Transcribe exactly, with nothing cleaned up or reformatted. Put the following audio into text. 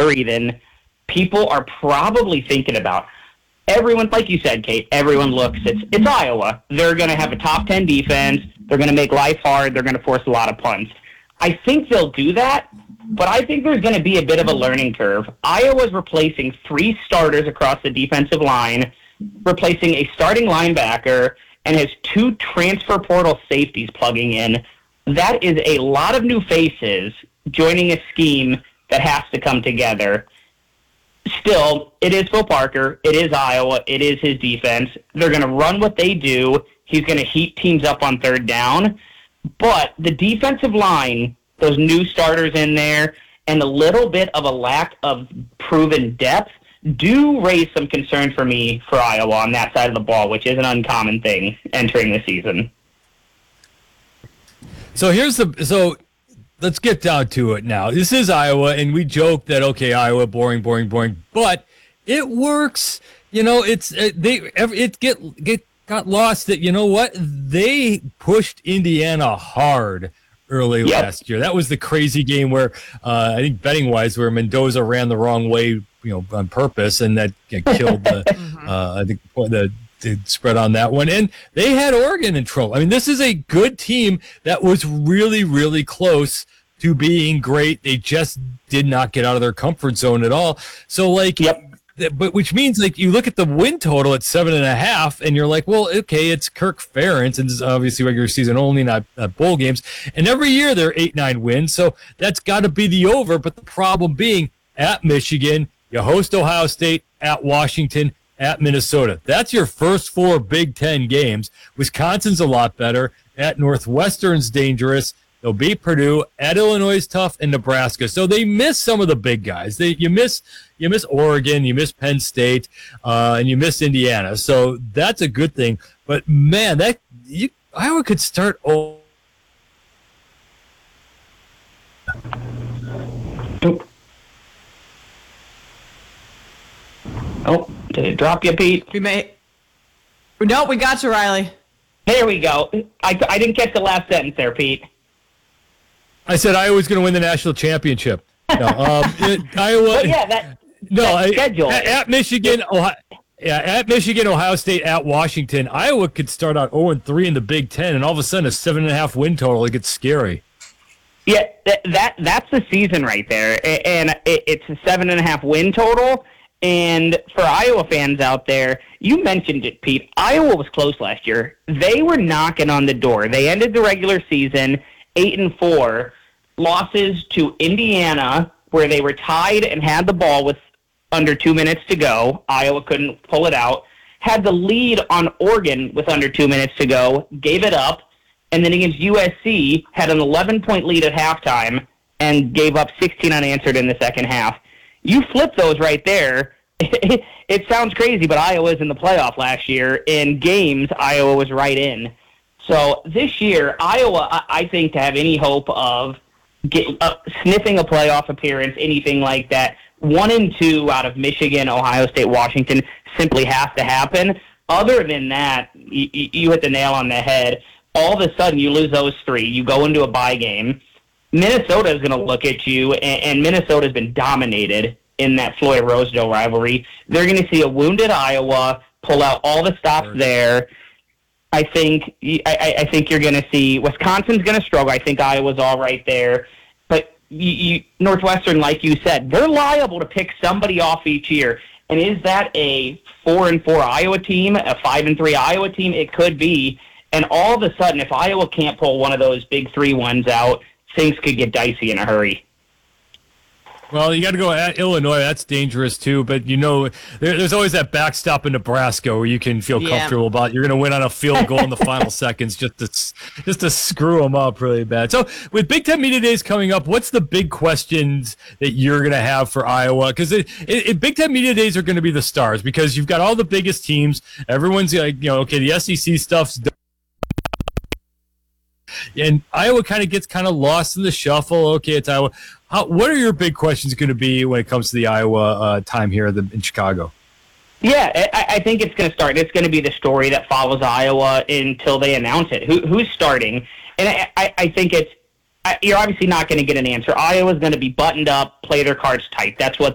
three than people are probably thinking about. Everyone, like you said, Kate, everyone looks, it's, it's Iowa. They're going to have a top ten defense. They're going to make life hard. They're going to force a lot of punts. I think they'll do that, but I think there's going to be a bit of a learning curve. Iowa's replacing three starters across the defensive line, replacing a starting linebacker, and has two transfer portal safeties plugging in. That is a lot of new faces joining a scheme that has to come together. Still, it is Phil Parker. It is Iowa. It is his defense. They're going to run what they do. He's going to heat teams up on third down. But the defensive line, those new starters in there, and a little bit of a lack of proven depth do raise some concern for me for Iowa on that side of the ball, which is an uncommon thing entering the season. So here's the so let's get down to it now. This is Iowa, and we joke that okay, Iowa boring, boring, boring, but it works. You know, it's it, they it get get got lost that you know what they pushed Indiana hard early yep. last year. That was the crazy game where uh, I think betting wise, where Mendoza ran the wrong way, you know, on purpose, and that you know, killed the mm-hmm. uh, I think the. the spread on that one, and they had Oregon in trouble. I mean, this is a good team that was really, really close to being great. They just did not get out of their comfort zone at all. So, like, yep. but which means, like, you look at the win total at seven and a half, and you're like, well, okay, it's Kirk Ferentz, and this is obviously regular season only, not, not bowl games. And every year they're eight, nine wins, so that's got to be the over. But the problem being, at Michigan, you host Ohio State, at Washington, at Minnesota. That's your first four Big Ten games. Wisconsin's a lot better. At Northwestern's dangerous. They'll beat Purdue. At Illinois is tough, and Nebraska. So they miss some of the big guys. They you miss you miss Oregon, you miss Penn State, uh, and you miss Indiana. So that's a good thing. But man, that you, Iowa could start. Oh. Oh, did it drop you, Pete? We may. No, we got you, Riley. There we go. I, I didn't catch the last sentence there, Pete. I said Iowa's going to win the national championship. No, um, it, Iowa. But yeah, that, no, that I, schedule. At, at Michigan, Ohio, yeah, at Michigan, Ohio State, at Washington, Iowa could start out oh and three in the Big Ten, and all of a sudden a seven and a half win total. It gets scary. Yeah, that, that that's the season right there, and it, it's a seven and a half win total. And for Iowa fans out there, you mentioned it, Pete. Iowa was close last year. They were knocking on the door. They ended the regular season eight and four, losses to Indiana, where they were tied and had the ball with under two minutes to go. Iowa couldn't pull it out. Had the lead on Oregon with under two minutes to go, gave it up, and then against U S C had an eleven-point lead at halftime and gave up sixteen unanswered in the second half. You flip those right there. It, it sounds crazy, but Iowa was in the playoff last year. In games, Iowa was right in. So this year, Iowa, I, I think, to have any hope of get, uh, sniffing a playoff appearance, anything like that, one and two out of Michigan, Ohio State, Washington simply has to happen. Other than that, you, you hit the nail on the head. All of a sudden, you lose those three. You go into a bye game. Minnesota is going to look at you, and, and Minnesota has been dominated in that Floyd-Rosedale rivalry. They're going to see a wounded Iowa pull out all the stops there. I think I, I think you're going to see Wisconsin's going to struggle. I think Iowa's all right there. But you, you, Northwestern, like you said, they're liable to pick somebody off each year. And is that a four and four Iowa team, a five and three Iowa team? It could be. And all of a sudden, if Iowa can't pull one of those big three ones out, things could get dicey in a hurry. Well, you got to go at Illinois. That's dangerous too. But you know, there, there's always that backstop in Nebraska where you can feel yeah. comfortable about you're going to win on a field goal in the final seconds, just to just to screw them up really bad. So, with Big Ten Media Days coming up, what's the big questions that you're going to have for Iowa? Because it, it, it, Big Ten Media Days are going to be the stars because you've got all the biggest teams. Everyone's like, you know, okay, the S E C stuff's done. And Iowa kind of gets kind of lost in the shuffle. Okay, it's Iowa. How, what are your big questions going to be when it comes to the Iowa uh, time here in Chicago? Yeah, I, I think it's going to start. It's going to be the story that follows Iowa until they announce it. Who, who's starting? And I, I, I think it's I, you're obviously not going to get an answer. Iowa's going to be buttoned up, play their cards tight. That's what